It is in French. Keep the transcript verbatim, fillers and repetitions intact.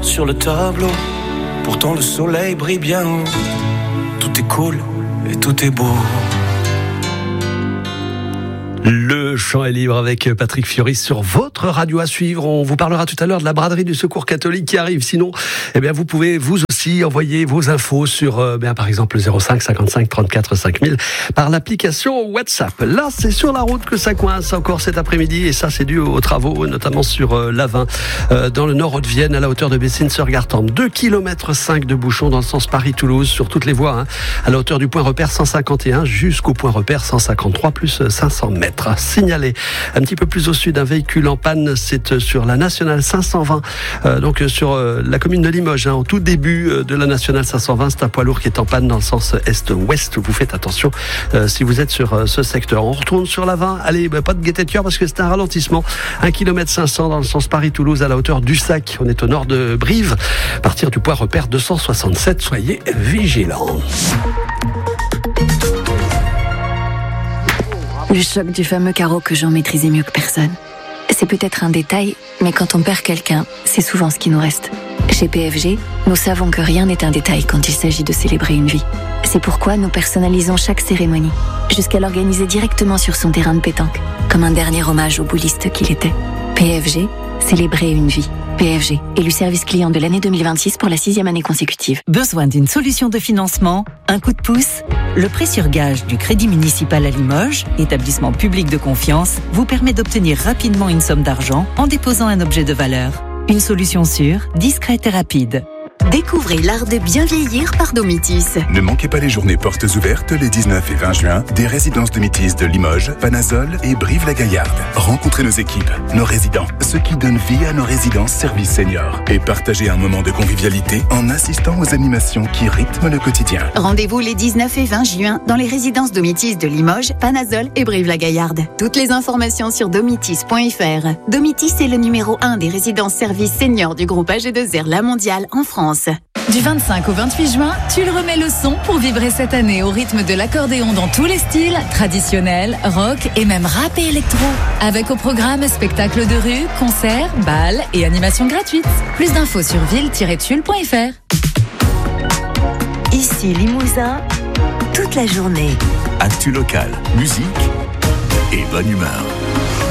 sur le tableau. Pourtant le soleil brille bien haut. Tout est cool et tout est beau. Le chant est libre avec Patrick Fiori sur votre radio à suivre. On vous parlera tout à l'heure de la braderie du Secours catholique qui arrive. Sinon, eh bien, vous pouvez vous aussi envoyer vos infos sur, euh, bien, par exemple, le zéro cinq cinquante-cinq trente-quatre cinq mille par l'application WhatsApp. Là, c'est sur la route que ça coince encore cet après-midi et ça, c'est dû aux travaux, notamment sur euh, l'A vingt, euh, dans le nord de Vienne, à la hauteur de Bessines-sur-Gartempe. deux kilomètres cinq de bouchons dans le sens Paris-Toulouse sur toutes les voies, hein, à la hauteur du point repère cent cinquante et un jusqu'au point repère cent cinquante-trois plus cinq cents mètres. Signalé un petit peu plus au sud, un véhicule en panne, c'est sur la nationale cinq cent vingt, euh, donc sur euh, la commune de Limoges, hein, au tout début euh, de la nationale cinq cent vingt, c'est un poids lourd qui est en panne dans le sens est-ouest. Vous faites attention euh, si vous êtes sur euh, ce secteur. On retourne sur la vingt, allez, bah, pas de gaieté de cœur parce que c'est un ralentissement, un kilomètre cinq cents dans le sens Paris-Toulouse à la hauteur du Sac. On est au nord de Brive, à partir du point repère deux cent soixante-sept, soyez vigilants. Le choc du fameux carreau que Jean maîtrisait mieux que personne. C'est peut-être un détail, mais quand on perd quelqu'un, c'est souvent ce qui nous reste. Chez P F G, nous savons que rien n'est un détail quand il s'agit de célébrer une vie. C'est pourquoi nous personnalisons chaque cérémonie, jusqu'à l'organiser directement sur son terrain de pétanque, comme un dernier hommage au bouliste qu'il était. P F G, célébrer une vie. P F G, élu service client de l'année deux mille vingt-six pour la sixième année consécutive. Besoin d'une solution de financement? Un coup de pouce? Le prêt sur gage du Crédit municipal à Limoges, établissement public de confiance, vous permet d'obtenir rapidement une somme d'argent en déposant un objet de valeur. Une solution sûre, discrète et rapide. Découvrez l'art de bien vieillir par Domitis. Ne manquez pas les journées portes ouvertes les dix-neuf et vingt juin des résidences Domitis de Limoges, Panazol et Brive-la-Gaillarde. Rencontrez nos équipes, nos résidents, ceux qui donnent vie à nos résidences services seniors et partagez un moment de convivialité en assistant aux animations qui rythment le quotidien. Rendez-vous les dix-neuf et vingt juin dans les résidences Domitis de Limoges, Panazol et Brive-la-Gaillarde. Toutes les informations sur domitis point f r. Domitis est le numéro un des résidences services seniors du groupe A G deux R La Mondiale en France. Du vingt-cinq au vingt-huit juin, tu le remets le son pour vibrer cette année au rythme de l'accordéon dans tous les styles, traditionnel, rock et même rap et électro. Avec au programme spectacles de rue, concerts, balles et animations gratuites. Plus d'infos sur ville tiret tulle point f r. Ici Limousin, toute la journée. Actu local, musique et bonne humeur.